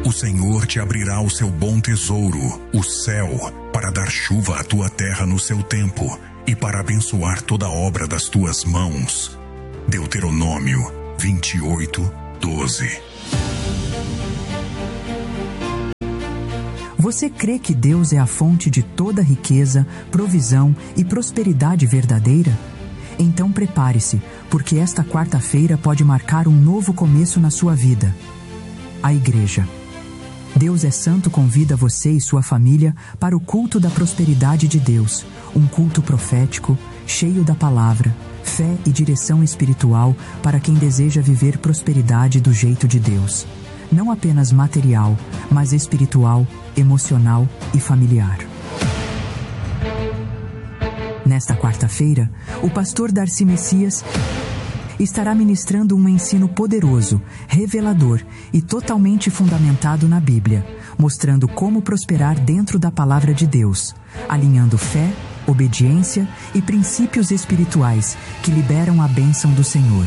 O Senhor te abrirá o seu bom tesouro, o céu, para dar chuva à tua terra no seu tempo e para abençoar toda a obra das tuas mãos. Deuteronômio 28:12. Você crê que Deus é a fonte de toda riqueza, provisão e prosperidade verdadeira? Então prepare-se, porque esta quarta-feira pode marcar um novo começo na sua vida. A Igreja. Deus é Santo convida você e sua família para o culto da prosperidade de Deus, um culto profético, cheio da palavra, fé e direção espiritual para quem deseja viver prosperidade do jeito de Deus. Não apenas material, mas espiritual, emocional e familiar. Nesta quarta-feira, o pastor Darcy Messias estará ministrando um ensino poderoso, revelador e totalmente fundamentado na Bíblia, mostrando como prosperar dentro da palavra de Deus, alinhando fé, obediência e princípios espirituais que liberam a bênção do Senhor.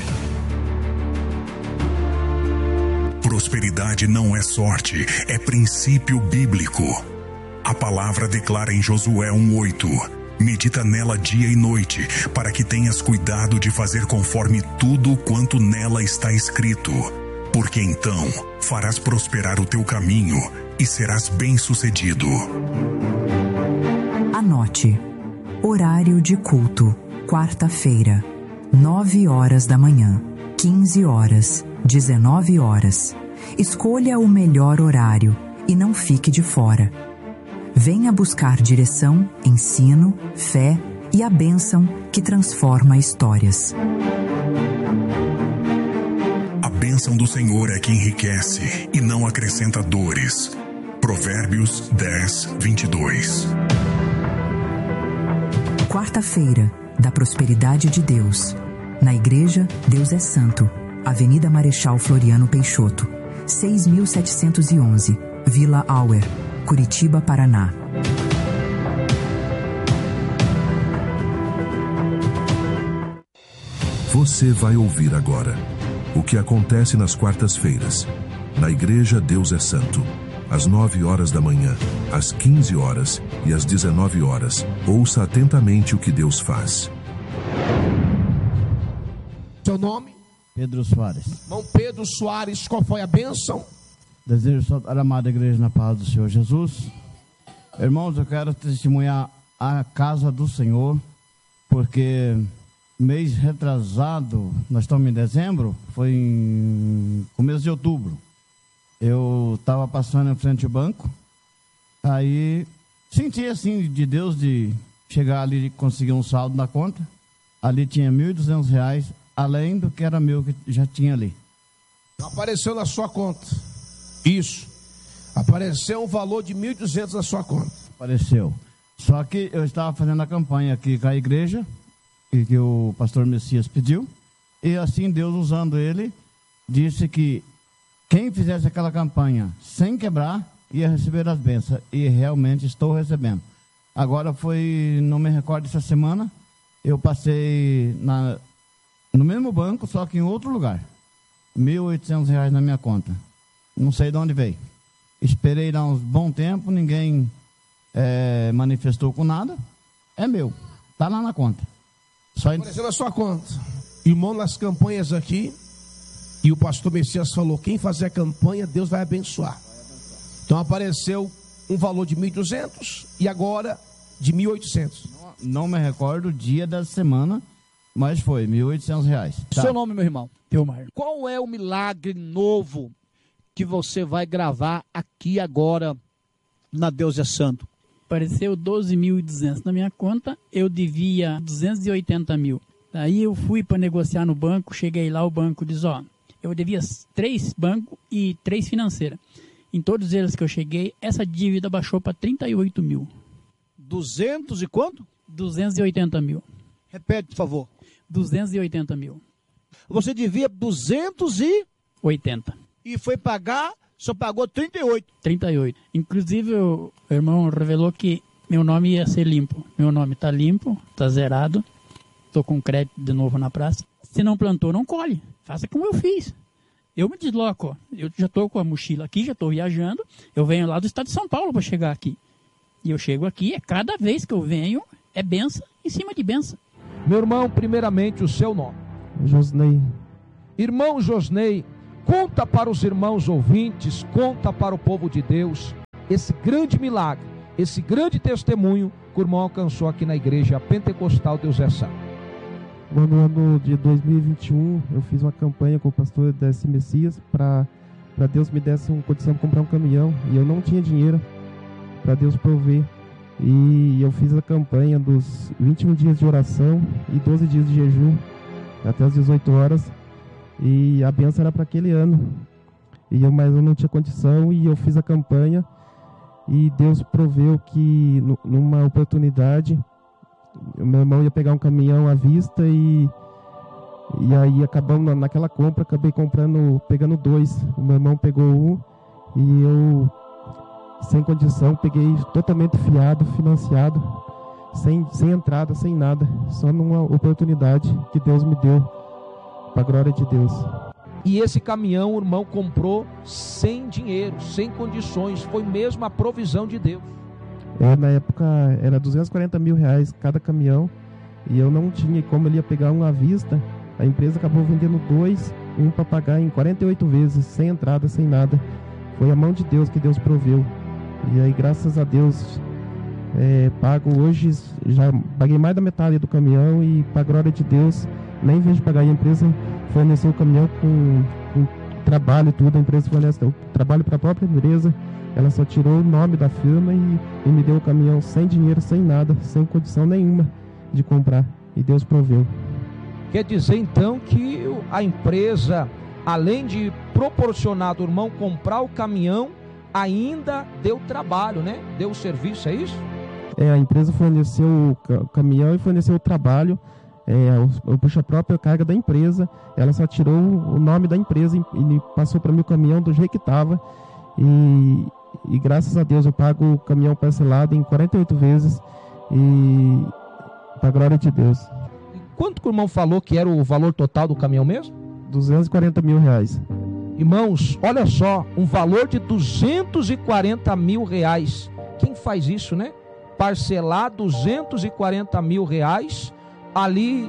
Prosperidade não é sorte, é princípio bíblico. A palavra declara em Josué 1:8: medita nela dia e noite, para que tenhas cuidado de fazer conforme tudo quanto nela está escrito. Porque então farás prosperar o teu caminho e serás bem-sucedido. Anote: horário de culto, quarta-feira, 9 horas da manhã, 15 horas, 19 horas. Escolha o melhor horário e não fique de fora. Venha buscar direção, ensino, fé e a bênção que transforma histórias. A bênção do Senhor é que enriquece e não acrescenta dores. Provérbios 10:22. Quarta-feira, da prosperidade de Deus. Na Igreja, Deus é Santo. Avenida Marechal Floriano Peixoto, 6.711, Vila Auer, Curitiba, Paraná. Você vai ouvir agora o que acontece nas quartas-feiras. Na Igreja Deus é Santo. Às 9 horas da manhã, às 15 horas e às 19 horas. Ouça atentamente o que Deus faz. Seu nome? Pedro Soares. Irmão Pedro Soares, qual foi a bênção? Desejo saudar a amada igreja na paz do Senhor Jesus. Irmãos, eu quero testemunhar a casa do Senhor, porque mês retrasado, nós estamos em dezembro, foi em começo de outubro. Eu estava passando em frente ao banco, aí senti assim de Deus de chegar ali e conseguir um saldo na conta. Ali tinha R$1.200, além do que era meu que já tinha ali. Apareceu na sua conta. Isso. Apareceu um valor de 1.200 na sua conta. Apareceu. Só que eu estava fazendo a campanha aqui com a igreja, que o pastor Messias pediu, e assim Deus, usando ele, disse que quem fizesse aquela campanha sem quebrar ia receber as bênçãos, e realmente estou recebendo. Agora foi, não me recordo, essa semana, eu passei no mesmo banco, só que em outro lugar. R$1.800 na minha conta. Não sei de onde veio. Esperei lá uns bom tempo, ninguém manifestou com nada. É meu, tá lá na conta. Só apareceu na sua conta. Irmão, nas campanhas aqui, e o pastor Messias falou, quem fazer a campanha, Deus vai abençoar. Então apareceu um valor de 1.200 e agora de 1.800. Não me recordo o dia da semana, mas foi R$1.800. Tá. Seu nome, meu irmão? Teomar. Qual é o milagre novo que você vai gravar aqui agora na Deus é Santo? Apareceu 12.200 na minha conta, eu devia 280 mil. Daí eu fui para negociar no banco, cheguei lá, o banco diz, eu devia 3 bancos e 3 financeiras. Em todos eles que eu cheguei, essa dívida baixou para 38 mil. 200 e quanto? 280 mil. Repete, por favor. 280 mil. Você devia 280. E foi pagar, só pagou 38. 38. Inclusive, o irmão revelou que meu nome ia ser limpo. Meu nome está limpo, está zerado. Estou com crédito de novo na praça. Se não plantou, não colhe. Faça como eu fiz. eu me desloco. Eu já estou com a mochila aqui, já estou viajando. Eu venho lá do estado de São Paulo para chegar aqui. E eu chego aqui, cada vez que eu venho, é benção em cima de benção. Meu irmão, primeiramente o seu nome. Josnei. Irmão Josnei, conta para os irmãos ouvintes, conta para o povo de Deus, esse grande milagre, esse grande testemunho que o irmão alcançou aqui na igreja pentecostal Deus é Santo. No ano de 2021, eu fiz uma campanha com o pastor Décio Messias para Deus me desse uma condição de comprar um caminhão, e eu não tinha dinheiro para Deus prover. E eu fiz a campanha dos 21 dias de oração e 12 dias de jejum, até as 18 horas, e a bênção era para aquele ano. Mas eu não tinha condição, e eu fiz a campanha, e Deus proveu que numa oportunidade, o meu irmão ia pegar um caminhão à vista, e aí acabamos naquela compra, acabei pegando 2. O meu irmão pegou um, e eu, sem condição, peguei totalmente fiado, financiado, sem entrada, sem nada, só numa oportunidade que Deus me deu, para a glória de Deus. E esse caminhão o irmão comprou sem dinheiro, sem condições, foi mesmo a provisão de Deus. Na época era 240 mil reais cada caminhão, e eu não tinha, e como ele ia pegar um à vista, a empresa acabou vendendo 2, um para pagar em 48 vezes, sem entrada, sem nada. Foi a mão de Deus que Deus proveu. E aí, graças a Deus, pago hoje, já paguei mais da metade do caminhão, e para a glória de Deus, nem em vez de pagar, a empresa forneceu o caminhão com trabalho e tudo. A empresa fornece o trabalho para a própria empresa, ela só tirou o nome da firma e me deu o caminhão sem dinheiro, sem nada, sem condição nenhuma de comprar, e Deus proveu. Quer dizer então que a empresa, além de proporcionar ao irmão comprar o caminhão, ainda deu trabalho, né? Deu o serviço, é isso? A empresa forneceu o caminhão e forneceu o trabalho, o puxa-própria carga da empresa. Ela só tirou o nome da empresa e passou para mim o caminhão do jeito que estava. E graças a Deus eu pago o caminhão parcelado em 48 vezes, e para a glória de Deus. E quanto que o irmão falou que era o valor total do caminhão mesmo? 240 mil reais. Irmãos, olha só, um valor de 240 mil reais. Quem faz isso, né? Parcelar 240 mil reais, ali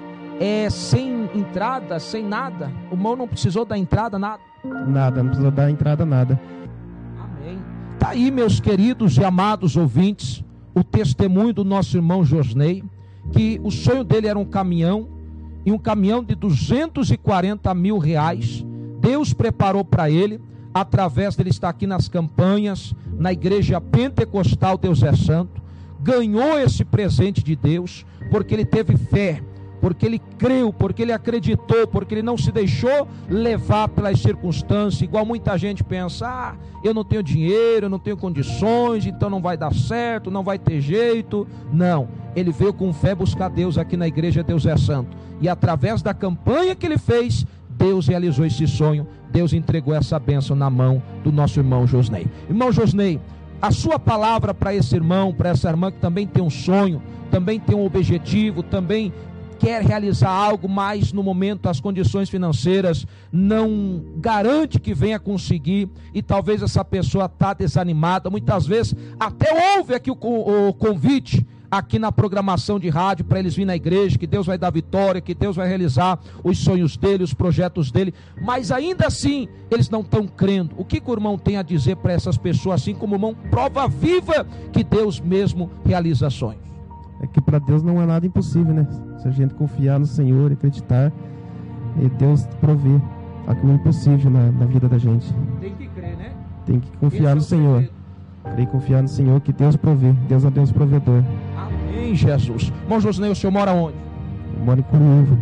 sem entrada, sem nada. O irmão não precisou dar entrada, nada? Nada, não precisou dar entrada, nada. Amém. Tá aí, meus queridos e amados ouvintes, o testemunho do nosso irmão Josnei, que o sonho dele era um caminhão, e um caminhão de 240 mil reais, Deus preparou para ele, através dele estar aqui nas campanhas, na igreja pentecostal Deus é Santo, ganhou esse presente de Deus, porque ele teve fé, porque ele creu, porque ele acreditou, porque ele não se deixou levar pelas circunstâncias, igual muita gente pensa, eu não tenho dinheiro, eu não tenho condições, então não vai dar certo, não vai ter jeito. Não, ele veio com fé buscar Deus aqui na igreja Deus é Santo, e através da campanha que ele fez, Deus realizou esse sonho, Deus entregou essa bênção na mão do nosso irmão Josnei. Irmão Josnei, a sua palavra para esse irmão, para essa irmã que também tem um sonho, também tem um objetivo, também quer realizar algo, mas no momento as condições financeiras não garante que venha conseguir, e talvez essa pessoa está desanimada. Muitas vezes até ouve aqui o convite aqui na programação de rádio para eles virem na igreja, que Deus vai dar vitória, que Deus vai realizar os sonhos dele, os projetos dele, mas ainda assim eles não estão crendo. O que o irmão tem a dizer para essas pessoas, assim como o irmão, prova viva que Deus mesmo realiza sonhos? É que para Deus não é nada impossível, né? Se a gente confiar no Senhor e acreditar, Deus provê aquilo impossível na vida da gente. Tem que crer, né? Tem que confiar no Senhor. Crer e confiar no Senhor, que Deus provê. Deus é Deus provedor. Amém, Jesus. Irmão Josnei, o senhor mora onde? Eu moro em Curiúva.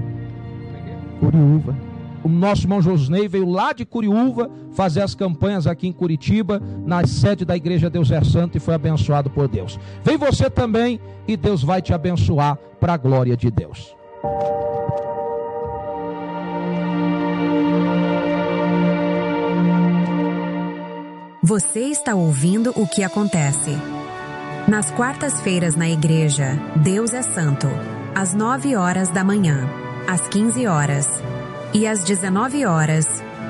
Curiúva. O nosso irmão Josnei veio lá de Curiúva fazer as campanhas aqui em Curitiba, na sede da igreja Deus é Santo, e foi abençoado por Deus. Vem você também, e Deus vai te abençoar para a glória de Deus. Você está ouvindo o que acontece. Nas quartas-feiras na igreja Deus é Santo, às 9 horas da manhã, às 15 horas e às 19 horas,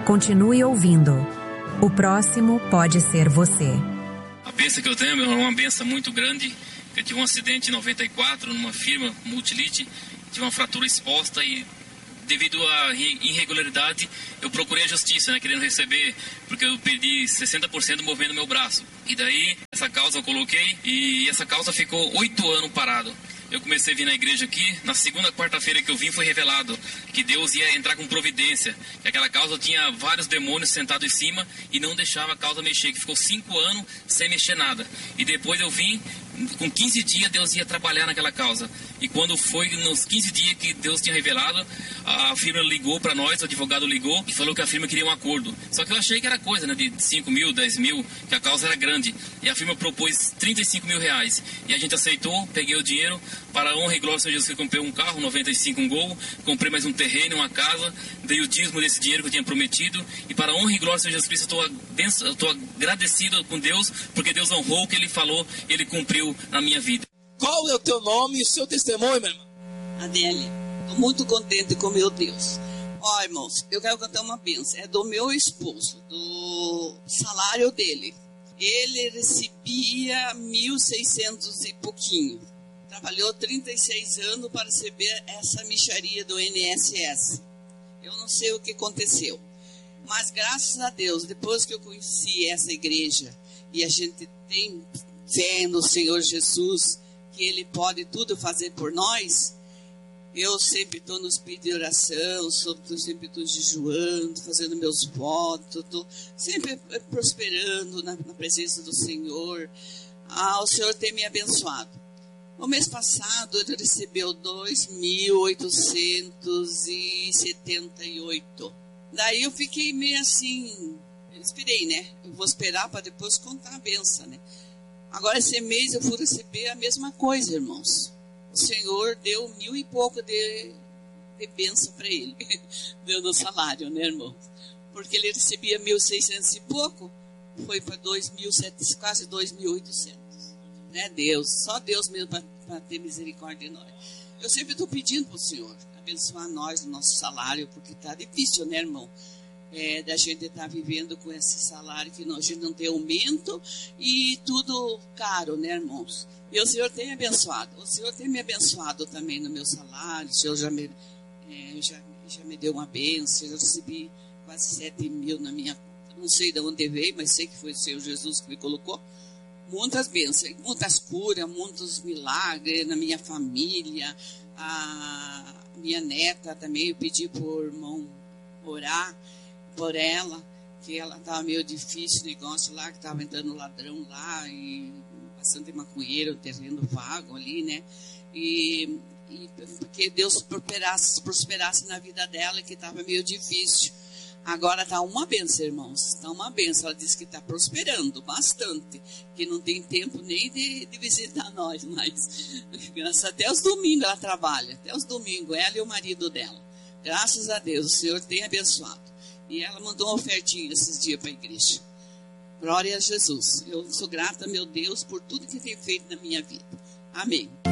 Continue ouvindo. O próximo pode ser você. A bênção que eu tenho é uma bênção muito grande. Eu tive um acidente em 94 numa firma Multilite, tive uma fratura exposta e devido à irregularidade eu procurei a justiça, querendo receber, porque eu perdi 60% do movimento do meu braço. E daí essa causa eu coloquei e essa causa ficou 8 anos parado. Eu comecei a vir na igreja aqui, na segunda quarta-feira que eu vim foi revelado que Deus ia entrar com providência, que aquela causa tinha vários demônios sentados em cima e não deixava a causa mexer, que ficou 5 anos sem mexer nada. E depois eu vim, com 15 dias Deus ia trabalhar naquela causa. E quando foi nos 15 dias que Deus tinha revelado, a firma ligou para nós, o advogado ligou e falou que a firma queria um acordo. Só que eu achei que era coisa, de 5 mil, 10 mil, que a causa era grande. E a firma propôs 35 mil reais. E a gente aceitou, peguei o dinheiro. Para a honra e glória do Senhor Jesus, eu comprei um carro, 95, um Gol, comprei mais um terreno, uma casa, dei o dízimo desse dinheiro que eu tinha prometido, e para a honra e glória do Senhor Jesus Cristo, eu estou agradecido com Deus, porque Deus honrou o que Ele falou, Ele cumpriu na minha vida. Qual é o teu nome e o seu testemunho, meu irmão? Adélia, estou muito contente com meu Deus. Ó, irmãos, eu quero cantar uma bênção, é do meu esposo, do salário dele. Ele recebia 1.600 e pouquinho. Trabalhou 36 anos para receber essa mixaria do INSS. Eu não sei o que aconteceu. Mas graças a Deus, depois que eu conheci essa igreja, e a gente tem fé no Senhor Jesus, que Ele pode tudo fazer por nós, eu sempre estou nos pedindo de oração, sempre estou jejuando, fazendo meus votos, estou sempre prosperando na presença do Senhor. O Senhor tem me abençoado. No mês passado, ele recebeu 2.878. Daí eu fiquei meio assim, eu esperei, Eu vou esperar para depois contar a benção, Agora, esse mês eu fui receber a mesma coisa, irmãos. O Senhor deu 1.000 e pouco de benção para ele. Deu no salário, irmão? Porque ele recebia 1.600 e pouco, foi para 2.700, quase 2.800. Deus, só Deus mesmo para ter misericórdia de nós. Eu sempre estou pedindo para o Senhor abençoar nós no nosso salário, porque está difícil, irmão? Da gente estar vivendo com esse salário que a gente não tem aumento e tudo caro, irmãos? E o Senhor tem abençoado. O Senhor tem me abençoado também no meu salário. O Senhor já me deu uma bênção. Eu recebi quase 7 mil na minha conta. Não sei de onde veio, mas sei que foi o Senhor Jesus que me colocou. Muitas bênçãos, muitas curas, muitos milagres na minha família. A minha neta também, eu pedi para o irmão orar por ela, que ela estava meio difícil, negócio lá, que estava entrando ladrão lá, e bastante maconheiro, terreno vago ali, E porque Deus prosperasse na vida dela, que estava meio difícil. Agora está uma benção, irmãos, está uma benção. Ela disse que está prosperando bastante, que não tem tempo nem de visitar nós, mas até os domingos ela trabalha, até os domingos, ela e o marido dela. Graças a Deus, o Senhor tem abençoado. E ela mandou uma ofertinha esses dias para a igreja. Glória a Jesus. Eu sou grata, meu Deus, por tudo que tem feito na minha vida. Amém.